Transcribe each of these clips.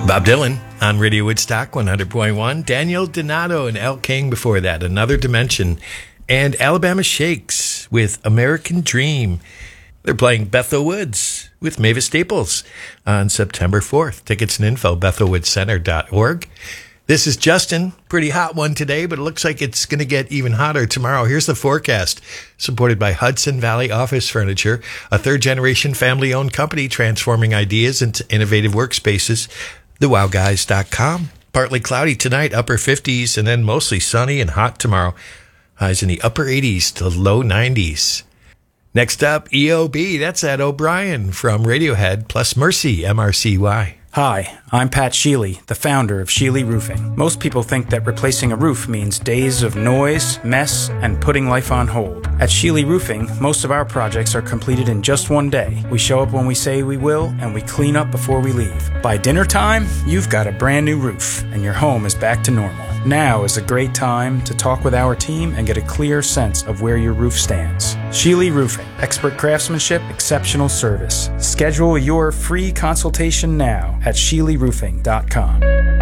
Bob Dylan on Radio Woodstock 100.1. Daniel Donato and El King before that, Another Dimension. And Alabama Shakes with American Dream. They're playing Bethel Woods with Mavis Staples on September 4th. Tickets and info, bethelwoodscenter.org. This is Justin. Pretty hot one today, but it looks like it's going to get even hotter tomorrow. Here's the forecast, supported by Hudson Valley Office Furniture, a third-generation family-owned company transforming ideas into innovative workspaces. TheWowGuys.com. Partly cloudy tonight, upper 50s, and then mostly sunny and hot tomorrow. Highs in the upper 80s to low 90s. Next up, EOB. That's Ed O'Brien from Radiohead, plus Mercy, MRCY. Hi, I'm Pat Sheely, the founder of Sheely Roofing. Most people think that replacing a roof means days of noise, mess, and putting life on hold. At Sheely Roofing, most of our projects are completed in just one day. We show up when we say we will, and we clean up before we leave. By dinner time, you've got a brand new roof, and your home is back to normal. Now is a great time to talk with our team and get a clear sense of where your roof stands. Sheely Roofing. Expert craftsmanship, exceptional service. Schedule your free consultation now at SheelyRoofing.com.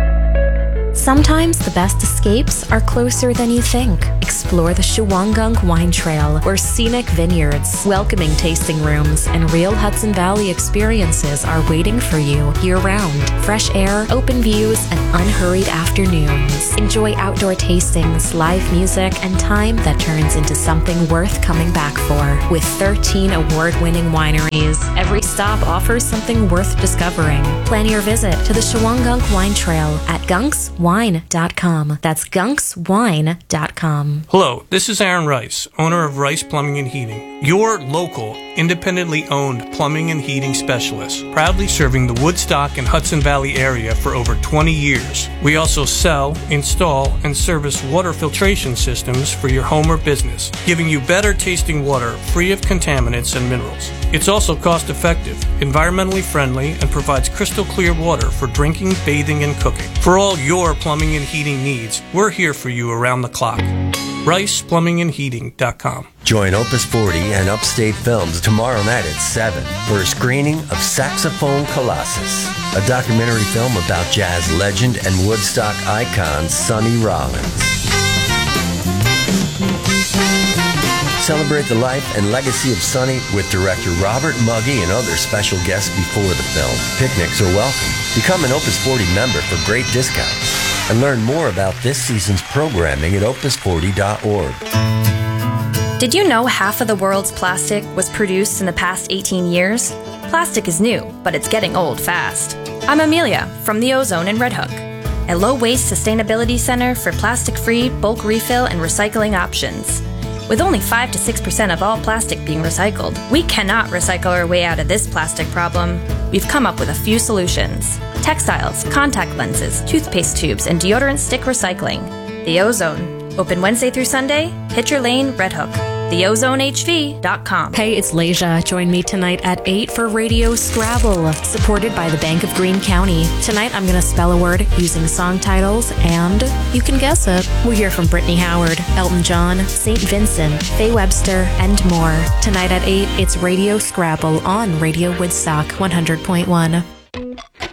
Sometimes the best escapes are closer than you think. Explore the Shawangunk Wine Trail, where scenic vineyards, welcoming tasting rooms, and real Hudson Valley experiences are waiting for you year-round. Fresh air, open views, and unhurried afternoons. Enjoy outdoor tastings, live music, and time that turns into something worth coming back for. With 13 award-winning wineries, every stop offers something worth discovering. Plan your visit to the Shawangunk Wine Trail at gunkswine.com. That's gunkswine.com. Hello, this is Aaron Rice, owner of Rice Plumbing and Heating, your local, independently owned plumbing and heating specialist, proudly serving the Woodstock and Hudson Valley area for over 20 years. We also sell, install, and service water filtration systems for your home or business, giving you better tasting water free of contaminants and minerals. It's also cost effective, environmentally friendly, and provides crystal clear water for drinking, bathing, and cooking. For all your plumbing and heating needs, we're here for you around the clock. RicePlumbingandHeating.com. Join Opus 40 and Upstate Films tomorrow night at 7 for a screening of Saxophone Colossus, a documentary film about jazz legend and Woodstock icon Sonny Rollins. Celebrate the life and legacy of Sonny with director Robert Muggy and other special guests before the film. Picnics are welcome. Become an Opus 40 member for great discounts. And learn more about this season's programming at opus40.org. Did you know half of the world's plastic was produced in the past 18 years? Plastic is new, but it's getting old fast. I'm Amelia from the Ozone in Red Hook, a low-waste sustainability center for plastic-free bulk refill and recycling options. With only 5 to 6% of all plastic being recycled, we cannot recycle our way out of this plastic problem. We've come up with a few solutions. Textiles, contact lenses, toothpaste tubes, and deodorant stick recycling. The Ozone. Open Wednesday through Sunday, Pitcher Lane, Red Hook. TheOzoneHV.com. Hey, it's Leja. Join me tonight at 8 for Radio Scrabble, supported by the Bank of Greene County. Tonight I'm going to spell a word using song titles, and you can guess it. We'll hear from Brittany Howard, Elton John, St. Vincent, Faye Webster, and more. Tonight at 8, it's Radio Scrabble on Radio Woodstock 100.1.